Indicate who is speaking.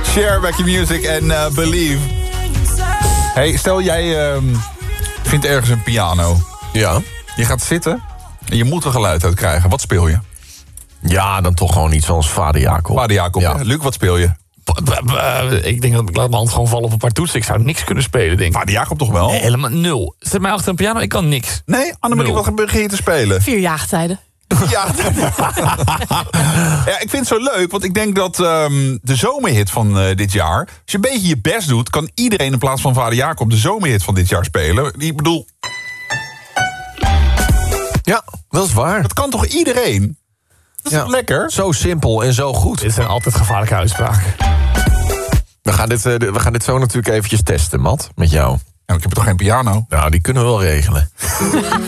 Speaker 1: Share, Back Your Music en Believe. Hey, stel jij vindt ergens een piano.
Speaker 2: Ja.
Speaker 1: Je gaat zitten en je moet er geluid uit krijgen. Wat speel je?
Speaker 2: Ja, dan toch gewoon iets zoals Vader Jacob.
Speaker 1: Vader Jacob,
Speaker 2: Ja.
Speaker 1: hè? Luc, wat speel je?
Speaker 3: Ik denk dat ik laat mijn hand gewoon vallen op een paar toetsen. Ik zou niks kunnen spelen, denk ik.
Speaker 1: Vader Jacob toch wel?
Speaker 3: Nee, helemaal nul. Zet mij achter een piano, ik kan niks.
Speaker 1: Nee? Annemarie,
Speaker 3: Nul.
Speaker 1: wat begin je te spelen?
Speaker 4: 4 jaargetijden.
Speaker 1: Ja. Ja, ik vind het zo leuk, want ik denk dat de zomerhit van dit jaar... als je een beetje je best doet, kan iedereen in plaats van Vader Jacob... de zomerhit van dit jaar spelen. Ik bedoel,
Speaker 2: Ja, dat is waar.
Speaker 1: dat kan toch iedereen? Dat is toch lekker?
Speaker 2: Zo simpel en zo goed.
Speaker 3: Dit zijn altijd gevaarlijke uitspraken.
Speaker 2: We gaan dit zo natuurlijk eventjes testen, Matt, met jou.
Speaker 1: Ja, ik heb toch geen piano?
Speaker 2: Nou, die kunnen we wel regelen.